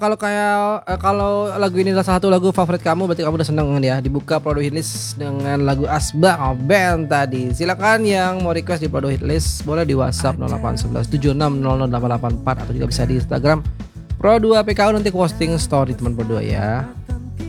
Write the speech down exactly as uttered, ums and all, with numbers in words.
kalau kayak eh, kalau lagu ini adalah salah satu lagu favorit kamu berarti kamu udah seneng ya. Dibuka Prodo Hitlist dengan lagu Asbak Band tadi. Silakan yang mau request di Prodo Hitlist boleh di WhatsApp nol delapan satu satu tujuh enam nol nol delapan delapan empat atau juga bisa di Instagram Pro dua P K U nanti posting story teman berdua ya.